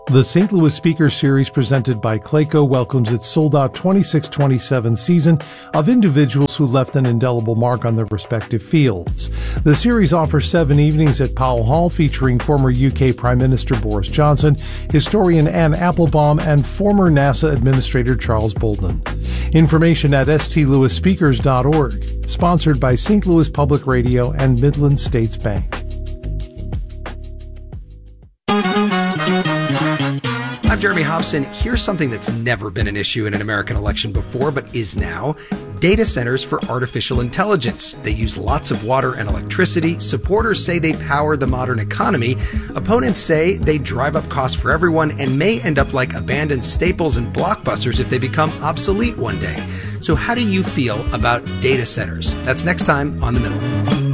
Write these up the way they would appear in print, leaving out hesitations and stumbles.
The St. Louis Speaker Series presented by Clayco welcomes its sold-out 26-27 season of individuals who left an indelible mark on their respective fields. The series offers 7 evenings at Powell Hall featuring former UK Prime Minister Boris Johnson, historian Anne Applebaum, and former NASA Administrator Charles Bolden. Information at stlouisspeakers.org. Sponsored by St. Louis Public Radio and Midland States Bank. I'm Jeremy Hobson. Here's something that's never been an issue in an American election before, but is now. Data centers for artificial intelligence. They use lots of water and electricity. Supporters say they power the modern economy. Opponents say they drive up costs for everyone and may end up like abandoned Staples and Blockbusters if they become obsolete one day. So how do you feel about data centers? That's next time on The Middle.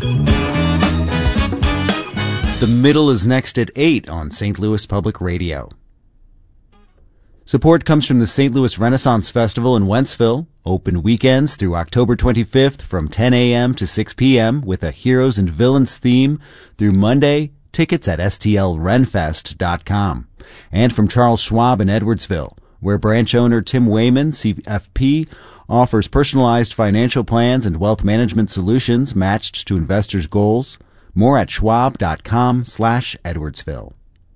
The Middle is next at 8 on St. Louis Public Radio. Support comes from the St. Louis Renaissance Festival in Wentzville, open weekends through October 25th from 10 a.m. to 6 p.m. with a Heroes and Villains theme through Monday. Tickets at stlrenfest.com. And from Charles Schwab in Edwardsville, where branch owner Tim Wayman, CFP, offers personalized financial plans and wealth management solutions matched to investors' goals. More at schwab.com/Edwardsville.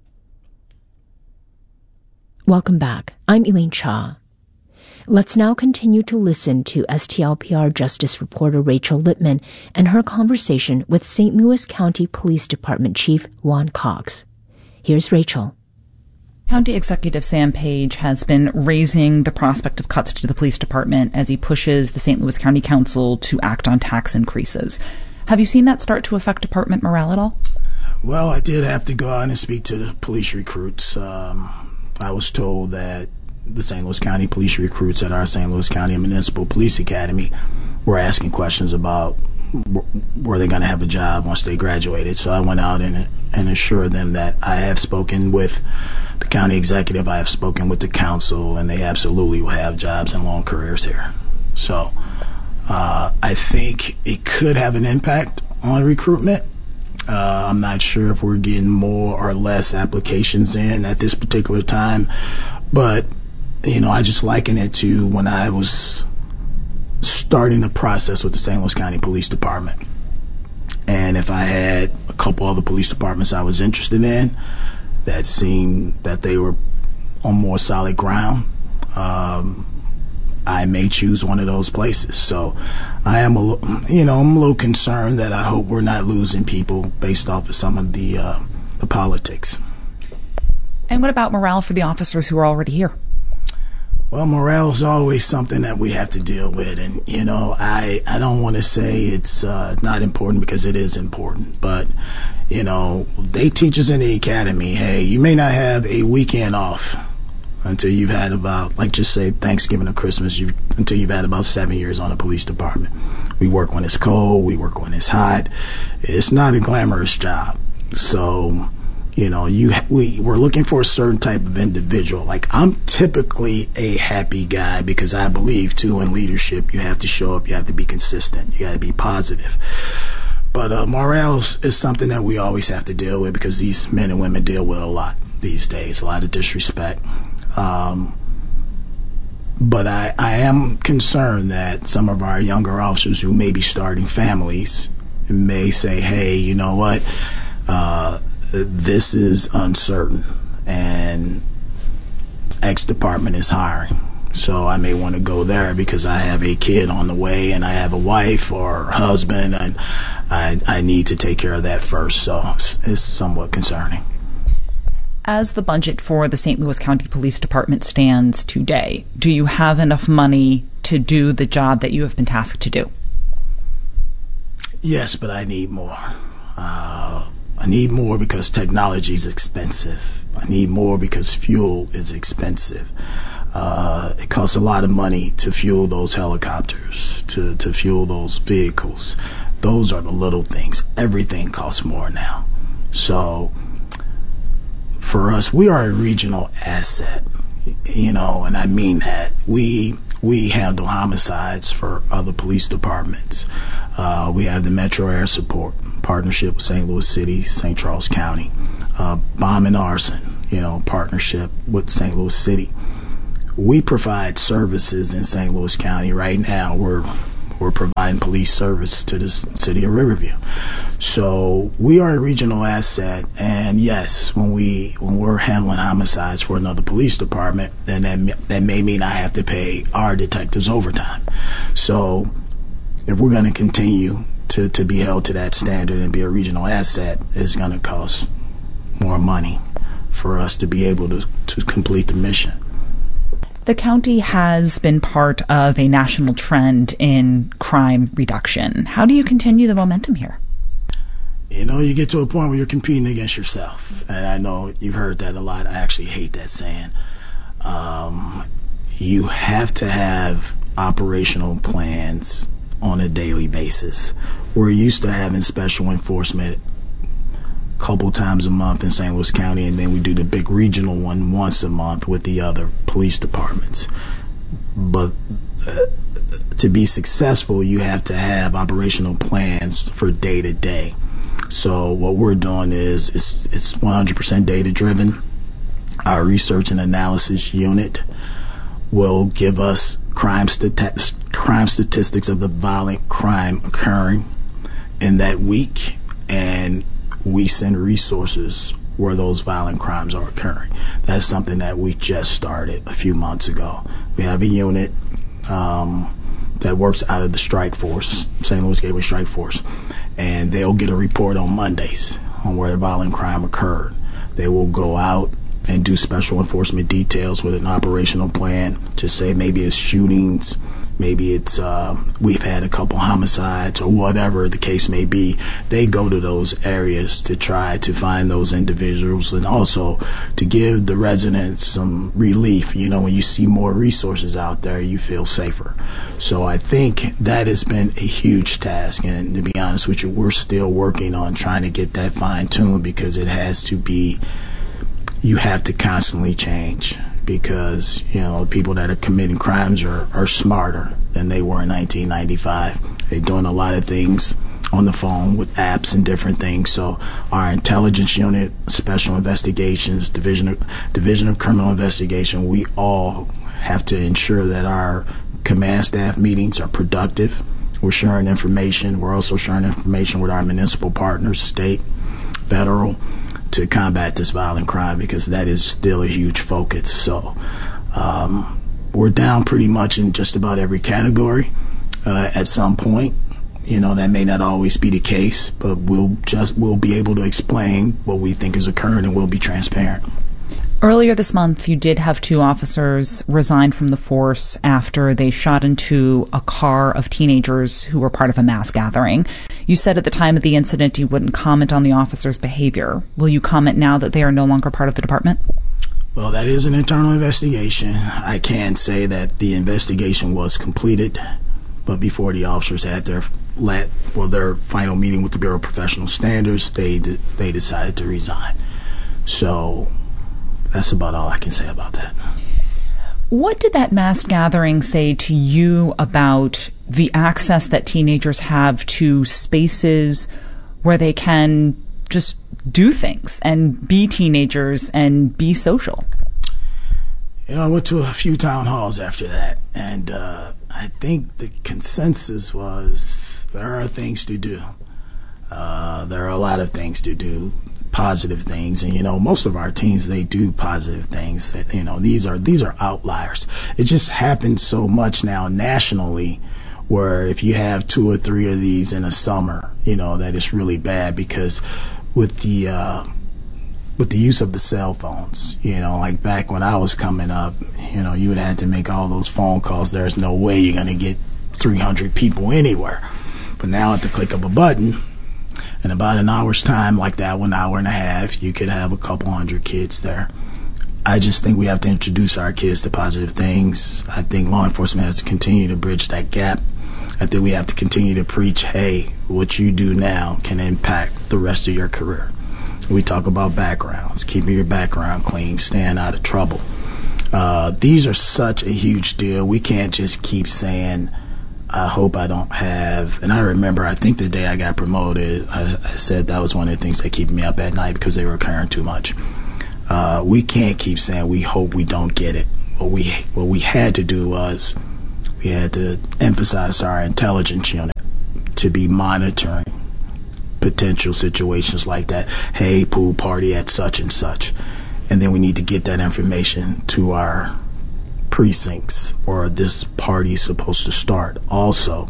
Welcome back. I'm Elaine Cha. Let's now continue to listen to STLPR Justice reporter Rachel Lippman and her conversation with St. Louis County Police Department Chief Juan Cox. Here's Rachel. County Executive Sam Page has been raising the prospect of cuts to the police department as he pushes the St. Louis County Council to act on tax increases. Have you seen that start to affect department morale at all? Well, I did have to go out and speak to the police recruits. I was told that the St. Louis County police recruits at our St. Louis County Municipal Police Academy were asking questions about were they going to have a job once they graduated. So I went out and assured them that I have spoken with the county executive, I have spoken with the council, and they absolutely will have jobs and long careers here. So I think it could have an impact on recruitment. I'm not sure if we're getting more or less applications in at this particular time, but, I just liken it to when I was starting the process with the St. Louis County Police Department. And if I had a couple other police departments I was interested in that seemed that they were on more solid ground, I may choose one of those places. So I am I'm a little concerned that I hope we're not losing people based off of some of the politics. And what about morale for the officers who are already here? Well, morale is always something that we have to deal with. And, I don't want to say it's not important because it is important. But, they teach us in the academy, hey, you may not have a weekend off until you've had about, just say Thanksgiving or Christmas, until you've had about 7 years on the police department. We work when it's cold, we work when it's hot. It's not a glamorous job. So, we're looking for a certain type of individual. I'm typically a happy guy because I believe, too, in leadership, you have to show up, you have to be consistent, you got to be positive. But morale is something that we always have to deal with because these men and women deal with a lot these days, a lot of disrespect. But I am concerned that some of our younger officers who may be starting families may say, hey, you know what, this is uncertain and X department is hiring. So I may want to go there because I have a kid on the way and I have a wife or husband and I need to take care of that first. So it's somewhat concerning. As the budget for the St. Louis County Police Department stands today, do you have enough money to do the job that you have been tasked to do? Yes, but I need more. I need more because technology is expensive. I need more because fuel is expensive. It costs a lot of money to fuel those helicopters, to fuel those vehicles. Those are the little things. Everything costs more now. So for us, we are a regional asset, and I mean that. We handle homicides for other police departments. We have the Metro Air Support partnership with St. Louis City, St. Charles County, bomb and arson. partnership with St. Louis City. We provide services in St. Louis County right now. We're providing police service to the city of Riverview. So we are a regional asset, and yes, when we're handling homicides for another police department, then that may mean I have to pay our detectives overtime. So if we're going to continue to be held to that standard and be a regional asset, it's going to cost more money for us to be able to complete the mission. The county has been part of a national trend in crime reduction. How do you continue the momentum here? You get to a point where you're competing against yourself. And I know you've heard that a lot. I actually hate that saying. You have to have operational plans on a daily basis. We're used to having special enforcement couple times a month in St. Louis County, and then we do the big regional one once a month with the other police departments. But to be successful, you have to have operational plans for day to day. So what we're doing is it's 100% data driven. Our research and analysis unit will give us crime statistics of the violent crime occurring in that week, and we send resources where those violent crimes are occurring. That's something that we just started a few months ago. We have a unit that works out of the strike force, St. Louis Gateway Strike Force, and they'll get a report on Mondays on where violent crime occurred. They will go out and do special enforcement details with an operational plan to say maybe it's shootings, maybe it's we've had a couple homicides, or whatever the case may be. They go to those areas to try to find those individuals, and also to give the residents some relief. When you see more resources out there, you feel safer. So I think that has been a huge task, and to be honest with you, we're still working on trying to get that fine-tuned, because it has to be, you have to constantly change, because people that are committing crimes are smarter than they were in 1995. They're doing a lot of things on the phone with apps and different things. So our intelligence unit, special investigations, division of criminal investigation, we all have to ensure that our command staff meetings are productive. We're sharing information. We're also sharing information with our municipal partners, state, federal, to combat this violent crime, because that is still a huge focus. So we're down pretty much in just about every category at some point. That may not always be the case, but we'll be able to explain what we think is occurring, and we'll be transparent. Earlier this month, you did have 2 officers resign from the force after they shot into a car of teenagers who were part of a mass gathering. You said at the time of the incident you wouldn't comment on the officers' behavior. Will you comment now that they are no longer part of the department? Well, that is an internal investigation. I can say that the investigation was completed, but before the officers had their final meeting with the Bureau of Professional Standards, they decided to resign. So that's about all I can say about that. What did that mass gathering say to you about the access that teenagers have to spaces where they can just do things and be teenagers and be social? I went to a few town halls after that, and I think the consensus was there are things to do. There are a lot of things to do, positive things, and most of our teens, they do positive things. These are outliers. It just happens so much now nationally, where if you have 2 or 3 of these in a summer, that it's really bad, because with the use of the cell phones, like back when I was coming up, you would have to make all those phone calls. There's no way you're going to get 300 people anywhere. But now at the click of a button, in about an hour's time, like that, 1 hour and a half, you could have a couple hundred kids there. I just think we have to introduce our kids to positive things. I think law enforcement has to continue to bridge that gap. I think we have to continue to preach, hey, what you do now can impact the rest of your career. We talk about backgrounds, keeping your background clean, staying out of trouble. These are such a huge deal. We can't just keep saying, I hope I don't have, and I remember, I think the day I got promoted, I said that was one of the things that keep me up at night, because they were occurring too much. We can't keep saying we hope we don't get it. What we had to do was we had to emphasize our intelligence unit to be monitoring potential situations like that. Hey, pool party at such and such. And then we need to get that information to our precincts where this party is supposed to start. Also,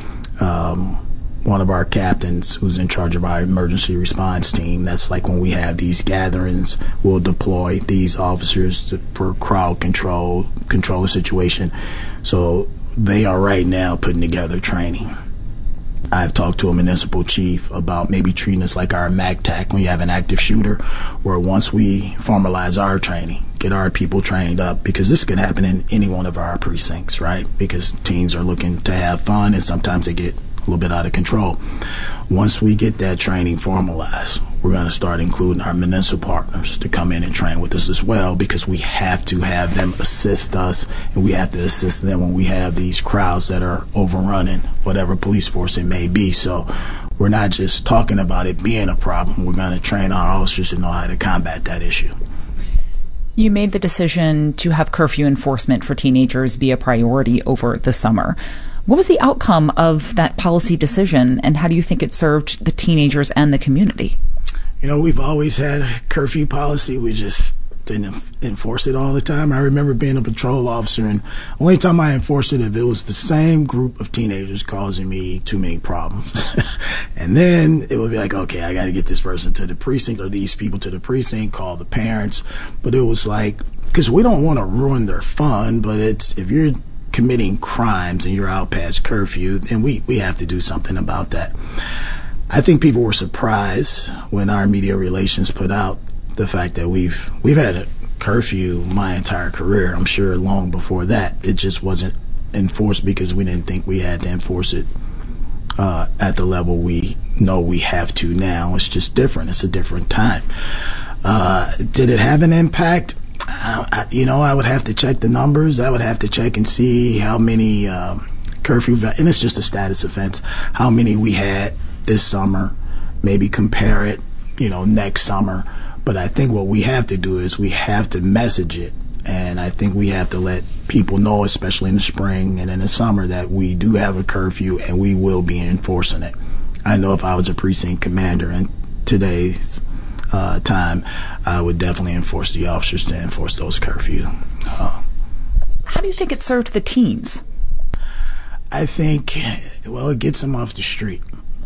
one of our captains who's in charge of our emergency response team, that's like when we have these gatherings, we'll deploy these officers for crowd control the situation. So they are right now putting together training. I've talked to a municipal chief about maybe treating us like our MACTAC when you have an active shooter, where once we formalize our training, get our people trained up, because this can happen in any one of our precincts, right? Because teens are looking to have fun and sometimes they get a little bit out of control. Once we get that training formalized, we're going to start including our municipal partners to come in and train with us as well, because we have to have them assist us, and we have to assist them when we have these crowds that are overrunning whatever police force it may be. So we're not just talking about it being a problem. We're going to train our officers to know how to combat that issue. You made the decision to have curfew enforcement for teenagers be a priority over the summer. What was the outcome of that policy decision, and how do you think it served the teenagers and the community? You know, we've always had a curfew policy. We just didn't enforce it all the time. I remember being a patrol officer, and the only time I enforced it if it was the same group of teenagers causing me too many problems. And then it would be like, okay, I got to get this person to the precinct or these people to the precinct, call the parents. But it was like, because we don't want to ruin their fun, but it's, if you're committing crimes and you're out past curfew, then we have to do something about that. I think people were surprised when our media relations put out the fact that we've had a curfew my entire career. I'm sure long before that, it just wasn't enforced because we didn't think we had to enforce it at the level we know we have to now. It's just different. It's a different time. Did it have an impact? I would have to check the numbers. I would have to check and see how many curfew, and it's just a status offense, how many we had this summer, maybe compare it, next summer. But I think what we have to do is we have to message it. And I think we have to let people know, especially in the spring and in the summer, that we do have a curfew and we will be enforcing it. I know if I was a precinct commander in today's time, I would definitely enforce the officers to enforce those curfew. How do you think it served the teens? I think, it gets them off the street.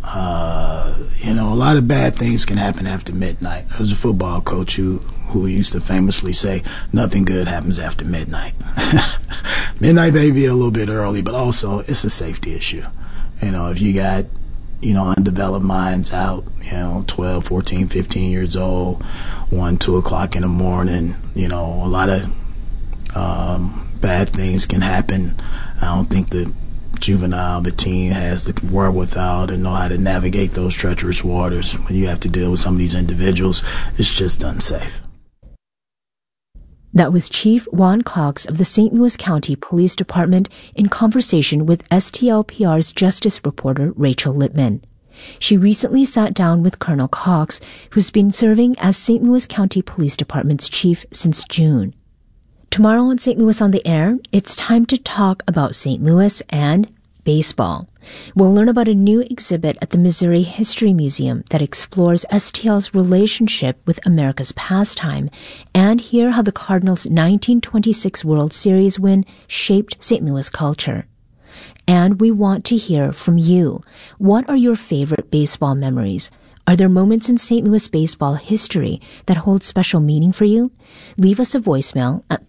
A lot of bad things can happen after midnight. There was a football coach who used to famously say, nothing good happens after midnight. Midnight may be a little bit early, but also it's a safety issue. If you got, undeveloped minds out, 12, 14, 15 years old, 1, 2 o'clock in the morning, a lot of bad things can happen. I don't think the teen has the wherewithal to know how to navigate those treacherous waters. When you have to deal with some of these individuals, it's just unsafe. That was Chief Juan Cox of the St. Louis County Police Department in conversation with STLPR's Justice reporter Rachel Lippman. She recently sat down with Colonel Cox, who's been serving as St. Louis County Police Department's chief since June. Tomorrow on St. Louis on the Air, it's time to talk about St. Louis and baseball. We'll learn about a new exhibit at the Missouri History Museum that explores STL's relationship with America's pastime, and hear how the Cardinals' 1926 World Series win shaped St. Louis culture. And we want to hear from you. What are your favorite baseball memories? Are there moments in St. Louis baseball history that hold special meaning for you? Leave us a voicemail at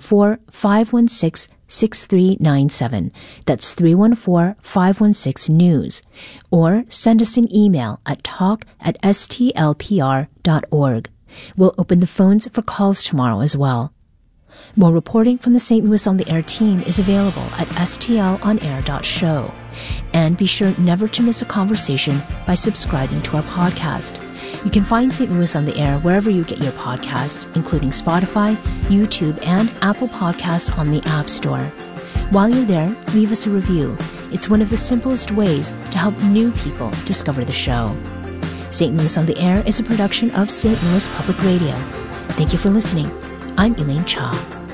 314-516-6397. That's 314-516-NEWS. Or send us an email at talk@stlpr.org. We'll open the phones for calls tomorrow as well. More reporting from the St. Louis on the Air team is available at stlonair.show. And be sure never to miss a conversation by subscribing to our podcast. You can find St. Louis on the Air wherever you get your podcasts, including Spotify, YouTube, and Apple Podcasts on the App Store. While you're there, leave us a review. It's one of the simplest ways to help new people discover the show. St. Louis on the Air is a production of St. Louis Public Radio. Thank you for listening. I'm Elaine Cha.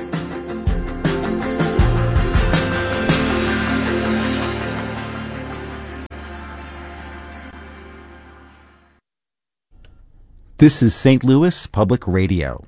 This is St. Louis Public Radio.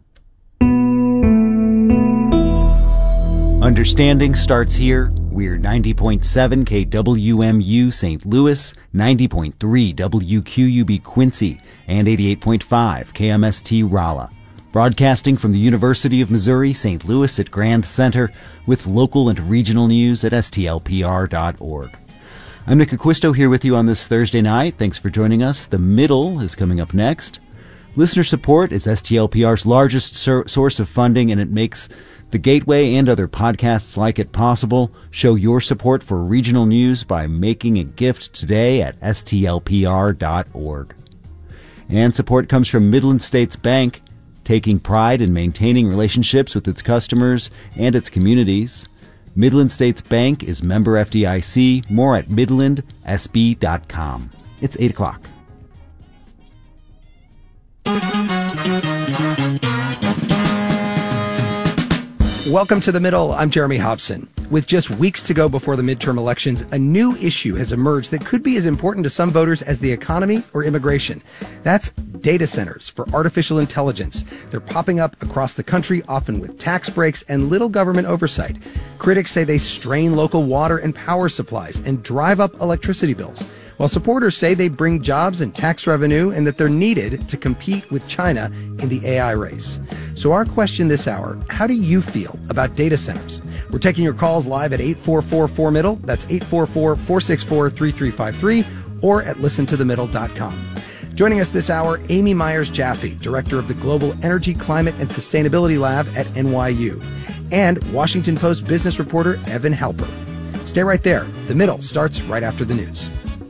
Understanding starts here. We're 90.7 KWMU St. Louis, 90.3 WQUB Quincy, and 88.5 KMST Rolla. Broadcasting from the University of Missouri, St. Louis at Grand Center, with local and regional news at stlpr.org. I'm Nick Acquisto here with you on this Thursday night. Thanks for joining us. The Middle is coming up next. Listener support is STLPR's largest source of funding, and it makes the Gateway and other podcasts like it possible. Show your support for regional news by making a gift today at stlpr.org. And support comes from Midland States Bank, taking pride in maintaining relationships with its customers and its communities. Midland States Bank is member FDIC. More at midlandsb.com. It's 8 o'clock. Welcome to The Middle. I'm Jeremy Hobson. With just weeks to go before the midterm elections, a new issue has emerged that could be as important to some voters as the economy or immigration. That's data centers for artificial intelligence. They're popping up across the country, often with tax breaks and little government oversight. Critics say they strain local water and power supplies and drive up electricity bills, while supporters say they bring jobs and tax revenue and that they're needed to compete with China in the AI race. So our question this hour, how do you feel about data centers? We're taking your calls live at 844-4MIDDLE, that's 844-464-3353, or at listentothemiddle.com. Joining us this hour, Amy Myers-Jaffe, Director of the Global Energy, Climate, and Sustainability Lab at NYU, and Washington Post business reporter Evan Halper. Stay right there. The Middle starts right after the news.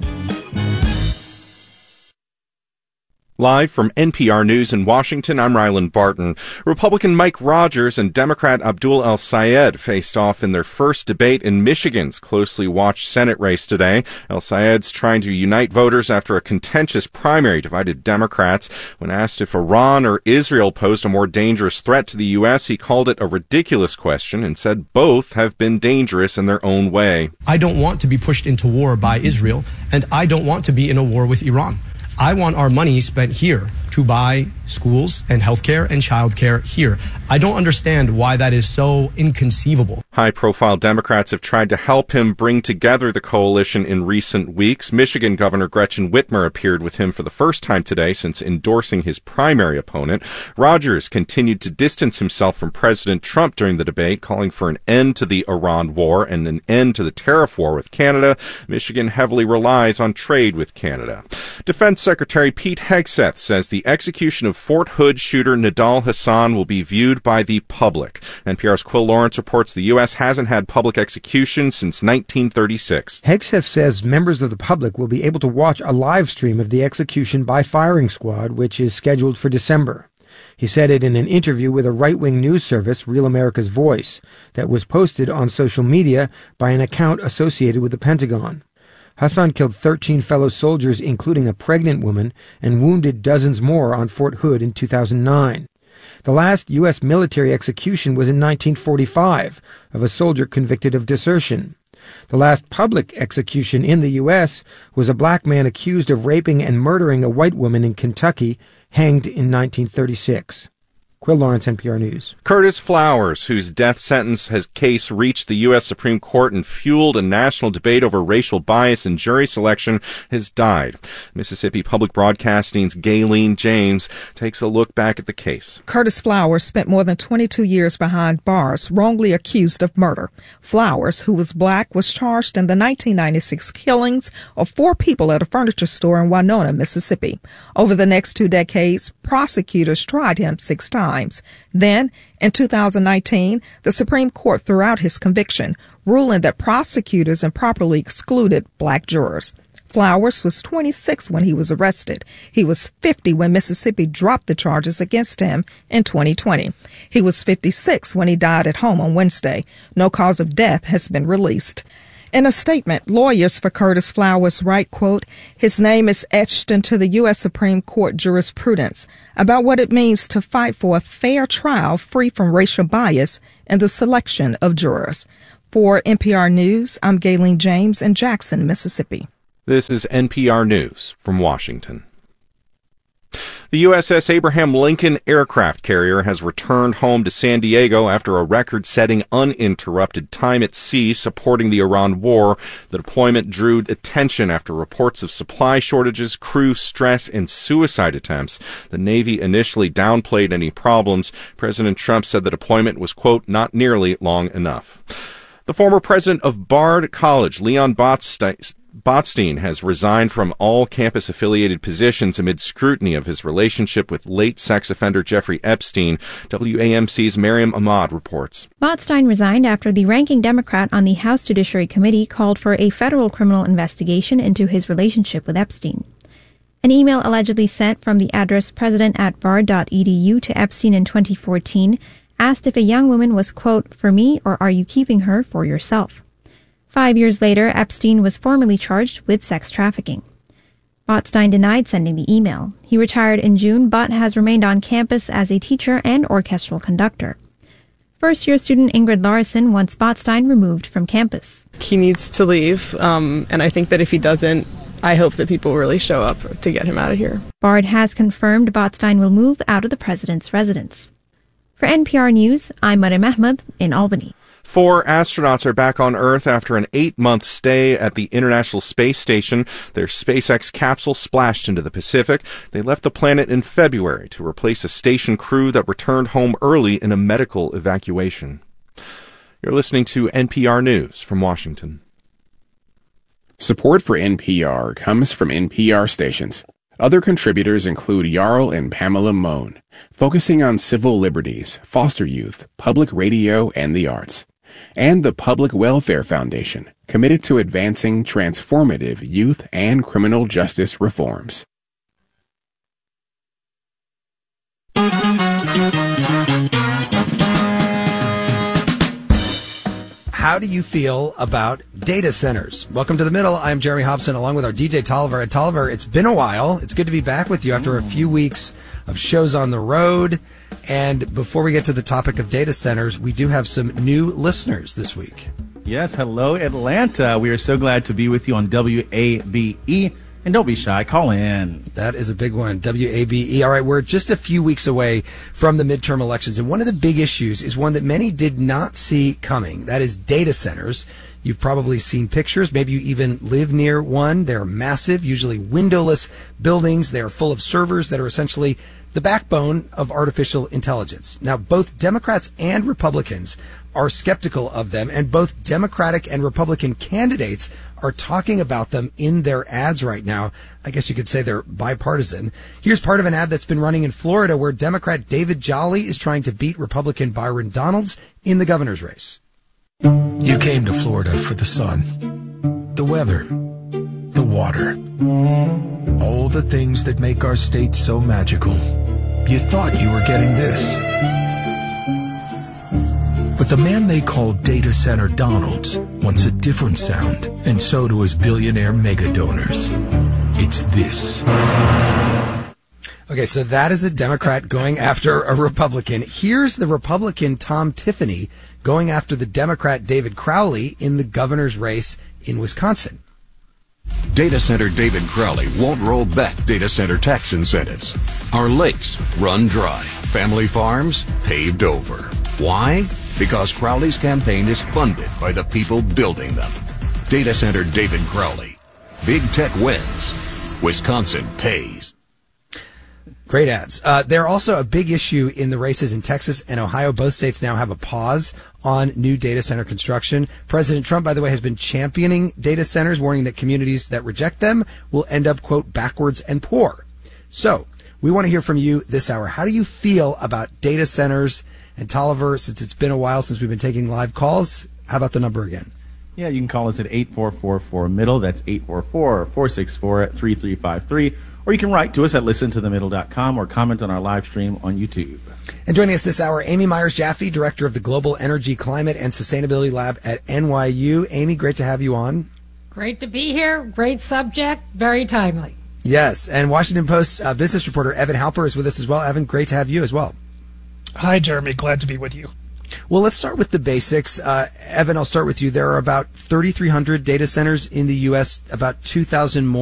Live from NPR News in Washington, I'm Ryland Barton. Republican Mike Rogers and Democrat Abdul El-Sayed faced off in their first debate in Michigan's closely watched Senate race today. El-Sayed's trying to unite voters after a contentious primary divided Democrats. When asked if Iran or Israel posed a more dangerous threat to the U.S., he called it a ridiculous question and said both have been dangerous in their own way. I don't want to be pushed into war by Israel, and I don't want to be in a war with Iran. I want our money spent here to buy schools and healthcare and childcare here. I don't understand why that is so inconceivable. High-profile Democrats have tried to help him bring together the coalition in recent weeks. Michigan Governor Gretchen Whitmer appeared with him for the first time today since endorsing his primary opponent. Rogers continued to distance himself from President Trump during the debate, calling for an end to the Iran war and an end to the tariff war with Canada. Michigan heavily relies on trade with Canada. Defense Secretary Pete Hegseth says the execution of Fort Hood shooter Nidal Hasan will be viewed by the public. NPR's Quill Lawrence reports the U.S. hasn't had public execution since 1936. Hegseth says members of the public will be able to watch a live stream of the execution by firing squad, which is scheduled for December. He said it in an interview with a right-wing news service, Real America's Voice, that was posted on social media by an account associated with the Pentagon. Hassan killed 13 fellow soldiers, including a pregnant woman, and wounded dozens more on Fort Hood in 2009. The last U.S. military execution was in 1945 of a soldier convicted of desertion. The last public execution in the U.S. was a black man accused of raping and murdering a white woman in Kentucky, hanged in 1936. Quill Lawrence, NPR News. Curtis Flowers, whose death sentence case reached the U.S. Supreme Court and fueled a national debate over racial bias in jury selection, has died. Mississippi Public Broadcasting's Gayleen James takes a look back at the case. Curtis Flowers spent more than 22 years behind bars, wrongly accused of murder. Flowers, who was black, was charged in the 1996 killings of 4 people at a furniture store in Winona, Mississippi. Over the next 2 decades, prosecutors tried him 6 times. Then, in 2019, the Supreme Court threw out his conviction, ruling that prosecutors improperly excluded black jurors. Flowers was 26 when he was arrested. He was 50 when Mississippi dropped the charges against him in 2020. He was 56 when he died at home on Wednesday. No cause of death has been released. In a statement, lawyers for Curtis Flowers write, quote, his name is etched into the U.S. Supreme Court jurisprudence about what it means to fight for a fair trial free from racial bias in the selection of jurors. For NPR News, I'm Gayleen James in Jackson, Mississippi. This is NPR News from Washington. The USS Abraham Lincoln aircraft carrier has returned home to San Diego after a record-setting uninterrupted time at sea supporting the Iran war. The deployment drew attention after reports of supply shortages, crew stress, and suicide attempts. The Navy initially downplayed any problems. President Trump said the deployment was, quote, not nearly long enough. The former president of Bard College, Leon Botstein, has resigned from all campus-affiliated positions amid scrutiny of his relationship with late sex offender Jeffrey Epstein. WAMC's Miriam Ahmad reports. Botstein resigned after the ranking Democrat on the House Judiciary Committee called for a federal criminal investigation into his relationship with Epstein. An email allegedly sent from the address president@bard.edu to Epstein in 2014 asked if a young woman was, quote, for me, or are you keeping her for yourself? 5 years later, Epstein was formally charged with sex trafficking. Botstein denied sending the email. He retired in June, but has remained on campus as a teacher and orchestral conductor. First-year student Ingrid Larson wants Botstein removed from campus. He needs to leave, and I think that if he doesn't, I hope that people really show up to get him out of here. Bard has confirmed Botstein will move out of the president's residence. For NPR News, I'm Mariam Ahmed in Albany. 4 astronauts are back on Earth after an 8-month stay at the International Space Station. Their SpaceX capsule splashed into the Pacific. They left the planet in February to replace a station crew that returned home early in a medical evacuation. You're listening to NPR News from Washington. Support for NPR comes from NPR stations. Other contributors include Jarl and Pamela Mohn, focusing on civil liberties, foster youth, public radio, and the arts. And the Public Welfare Foundation, committed to advancing transformative youth and criminal justice reforms. How do you feel about data centers? Welcome to The Middle. I'm Jeremy Hobson, along with our DJ Tolliver. Tolliver, it's been a while. It's good to be back with you after a few weeks of shows on the road. And before we get to the topic of data centers, we do have some new listeners this week. Yes, hello, Atlanta. We are so glad to be with you on WABE. And don't be shy, call in. That is a big one, WABE. All right, we're just a few weeks away from the midterm elections, and one of the big issues is one that many did not see coming. That is data centers. You've probably seen pictures. Maybe you even live near one. They're massive, usually windowless buildings. They're full of servers that are essentially the backbone of artificial intelligence. Now, both Democrats and Republicans are skeptical of them, and both Democratic and Republican candidates are talking about them in their ads right now. I guess you could say they're bipartisan. Here's part of an ad that's been running in Florida where Democrat David Jolly is trying to beat Republican Byron Donalds in the governor's race. You came to Florida for the sun, the weather, the water, all the things that make our state so magical. You thought you were getting this. But the man they call Data Center Donalds wants a different sound, and so do his billionaire mega donors. It's this. Okay, so that is a Democrat going after a Republican. Here's the Republican Tom Tiffany going after the Democrat David Crowley in the governor's race in Wisconsin. Data center David Crowley won't roll back data center tax incentives. Our lakes run dry. Family farms paved over. Why? Because Crowley's campaign is funded by the people building them. Data center David Crowley. Big tech wins. Wisconsin pays. Great ads. They're also a big issue in the races in Texas and Ohio. Both states now have a pause on new data center construction. President Trump, by the way, has been championing data centers, warning that communities that reject them will end up, quote, backwards and poor. So we want to hear from you this hour. How do you feel about data centers? And Tolliver, since it's been a while since we've been taking live calls, how about the number again? Yeah, you can call us at 8444-MIDDLE. That's 844-464-3353. Or you can write to us at listentothemiddle.com or comment on our live stream on YouTube. And joining us this hour, Amy Myers-Jaffe, Director of the Global Energy, Climate, and Sustainability Lab at NYU. Amy, great to have you on. Great to be here. Great subject. Very timely. Yes, and Washington Post business reporter Evan Halper is with us as well. Evan, great to have you as well. Hi, Jeremy. Glad to be with you. Well, let's start with the basics. Evan, I'll start with you. There are about 3,300 data centers in the U.S., about 2,000 more